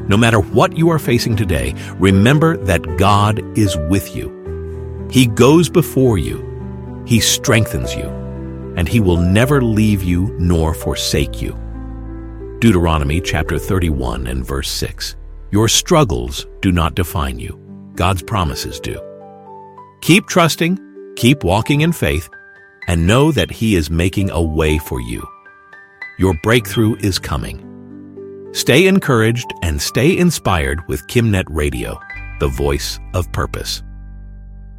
No matter what you are facing today, remember that God is with you. He goes before you. He strengthens you, and He will never leave you nor forsake you. Deuteronomy chapter 31 and verse 6. Your struggles do not define you. God's promises do. Keep trusting, keep walking in faith, and know that He is making a way for you. Your breakthrough is coming. Stay encouraged and stay inspired with KimNet Radio, the voice of purpose.